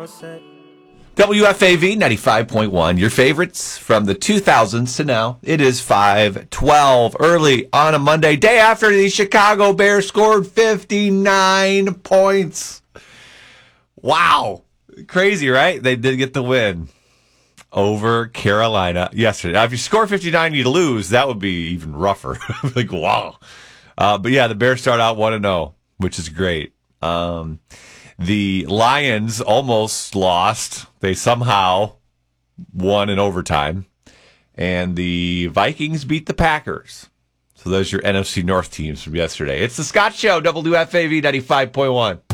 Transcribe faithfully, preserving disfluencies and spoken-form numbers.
W F A V ninety-five point one, your favorites from the two thousands to now. It is five twelve early on a Monday, day after the Chicago Bears scored fifty-nine points. Wow. Crazy, right? They did get the win over Carolina yesterday. Now, if you score fifty-nine, you lose. That would be even rougher. Like, wow. Uh, but yeah, the Bears start out one and oh, which is great. Um, the Lions almost lost. They somehow won in overtime. And the Vikings beat the Packers. So those are your N F C North teams from yesterday. It's the Scott Show, W F A V ninety-five point one.